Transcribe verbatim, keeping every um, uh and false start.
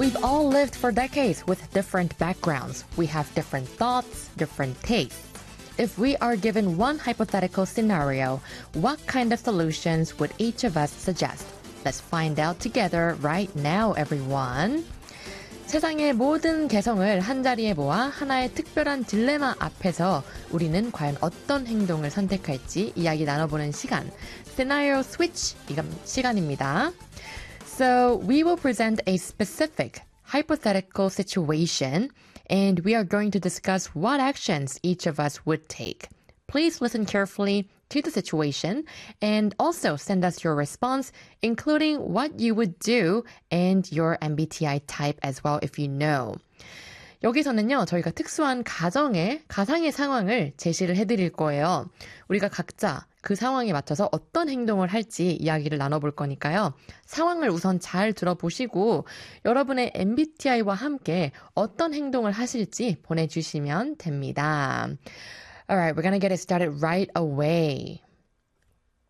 We've all lived for decades with different backgrounds. We have different thoughts, different tastes. If we are given one hypothetical scenario, what kind of solutions would each of us suggest? Let's find out together right now, everyone. 세상의 모든 개성을 한자리에 모아 하나의 특별한 딜레마 앞에서 우리는 과연 어떤 행동을 선택할지 이야기 나눠보는 시간, Scenario Switch 시간입니다. So we will present a specific hypothetical situation and we are going to discuss what actions each of us would take. Please listen carefully to the situation and also send us your response, including what you would do and your M B T I type as well if you know. 여기서는요, 저희가 특수한 가정의, 가상의 상황을 제시를 해드릴 거예요. 우리가 각자 그 상황에 맞춰서 어떤 행동을 할지 이야기를 나눠볼 거니까요. 상황을 우선 잘 들어보시고 여러분의 M B T I와 함께 어떤 행동을 하실지 보내주시면 됩니다. Alright, we're gonna get it started right away.